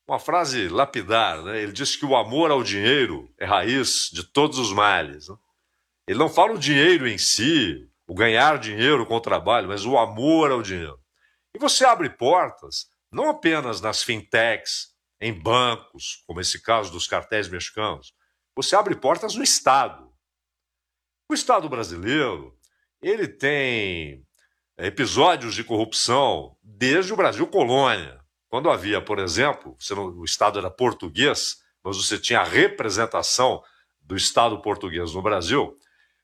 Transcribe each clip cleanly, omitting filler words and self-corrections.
uma frase lapidar, né? Ele diz que o amor ao dinheiro é raiz de todos os males, né? Ele não fala o dinheiro em si, o ganhar dinheiro com o trabalho, mas o amor ao dinheiro. E você abre portas, não apenas nas fintechs, em bancos, como esse caso dos cartéis mexicanos, você abre portas no Estado. O Estado brasileiro, ele tem episódios de corrupção desde o Brasil colônia. Quando havia, por exemplo, o Estado era português, mas você tinha a representação do Estado português no Brasil,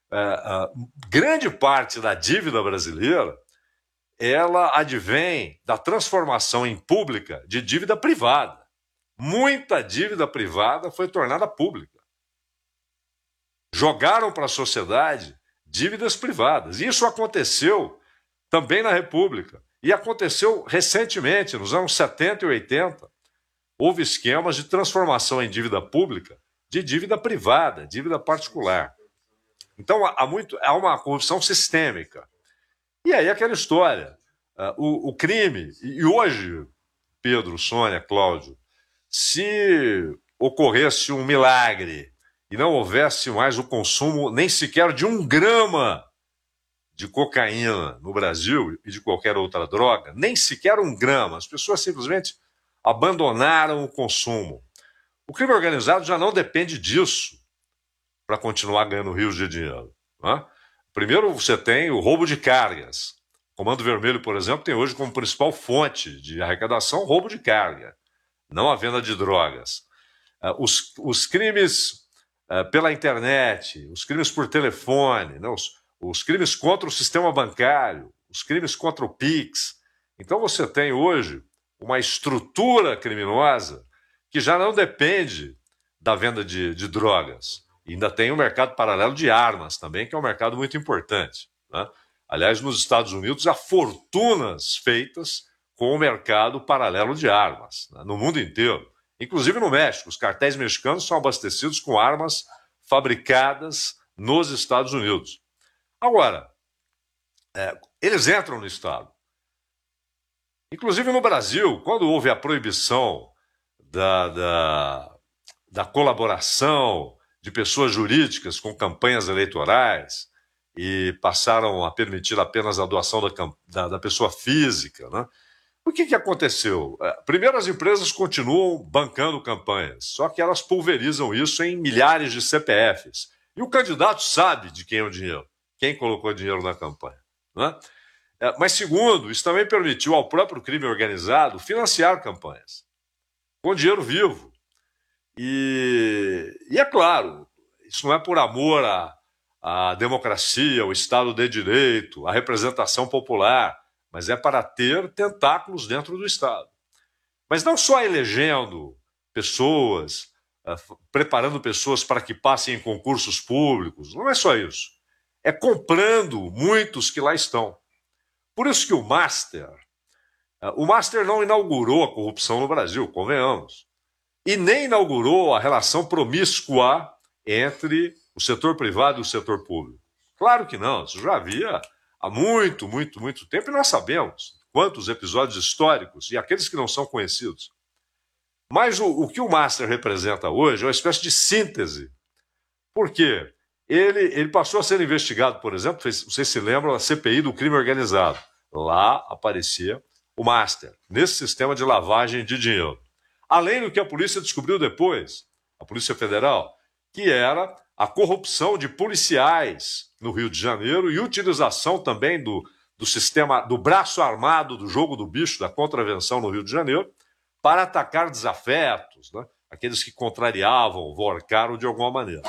grande parte da dívida brasileira ela advém da transformação em pública de dívida privada. Muita dívida privada foi tornada pública. Jogaram para a sociedade dívidas privadas. E isso aconteceu também na República. E aconteceu recentemente, nos anos 70 e 80. Houve esquemas de transformação em dívida pública de dívida privada, dívida particular. Então, há uma corrupção sistêmica. E aí aquela história, o crime, e hoje, Pedro, Sônia, Cláudio, se ocorresse um milagre e não houvesse mais o consumo nem sequer de 1 grama de cocaína no Brasil e de qualquer outra droga, nem sequer 1 grama, as pessoas simplesmente abandonaram o consumo. O crime organizado já não depende disso para continuar ganhando rios de dinheiro, né? Primeiro, você tem o roubo de cargas. O Comando Vermelho, por exemplo, tem hoje como principal fonte de arrecadação roubo de carga, não a venda de drogas. Os crimes pela internet, os crimes por telefone, né? Os crimes contra o sistema bancário, os crimes contra o PIX. Então você tem hoje uma estrutura criminosa que já não depende da venda de drogas. E ainda tem o mercado paralelo de armas também, que é um mercado muito importante, né? Aliás, nos Estados Unidos há fortunas feitas com o mercado paralelo de armas, né? No mundo inteiro. Inclusive no México, os cartéis mexicanos são abastecidos com armas fabricadas nos Estados Unidos. Agora, eles entram no Estado. Inclusive no Brasil, quando houve a proibição da colaboração de pessoas jurídicas com campanhas eleitorais e passaram a permitir apenas a doação da pessoa física, né? O que aconteceu? Primeiro, as empresas continuam bancando campanhas, só que elas pulverizam isso em milhares de CPFs. E o candidato sabe de quem é o dinheiro, quem colocou dinheiro na campanha, né? Mas, segundo, isso também permitiu ao próprio crime organizado financiar campanhas com dinheiro vivo. E é claro, isso não é por amor à democracia, ao Estado de Direito, à representação popular, mas é para ter tentáculos dentro do Estado. Mas não só elegendo pessoas, preparando pessoas para que passem em concursos públicos, não é só isso. É comprando muitos que lá estão. Por isso que o Master não inaugurou a corrupção no Brasil, convenhamos. E nem inaugurou a relação promíscua entre o setor privado e o setor público. Claro que não, isso já havia há muito, muito, muito tempo, e nós sabemos quantos episódios históricos, e aqueles que não são conhecidos. Mas o que o Master representa hoje é uma espécie de síntese. Por quê? Ele passou a ser investigado, por exemplo, vocês se lembram da CPI do crime organizado. Lá aparecia o Master, nesse sistema de lavagem de dinheiro. Além do que a polícia descobriu depois, a Polícia Federal, que era a corrupção de policiais no Rio de Janeiro e utilização também do sistema, do braço armado do jogo do bicho, da contravenção no Rio de Janeiro, para atacar desafetos, né? Aqueles que contrariavam, vorcaram de alguma maneira.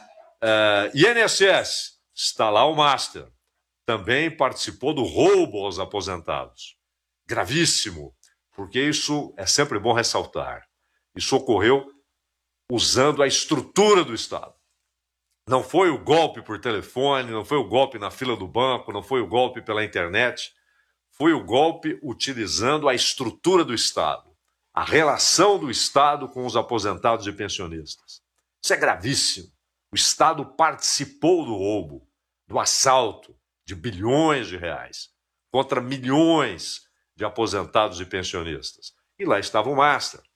INSS, está lá o Master, também participou do roubo aos aposentados. Gravíssimo, porque isso é sempre bom ressaltar. Isso ocorreu usando a estrutura do Estado. Não foi o golpe por telefone, não foi o golpe na fila do banco, não foi o golpe pela internet. Foi o golpe utilizando a estrutura do Estado, a relação do Estado com os aposentados e pensionistas. Isso é gravíssimo. O Estado participou do roubo, do assalto de bilhões de reais contra milhões de aposentados e pensionistas. E lá estava o Master.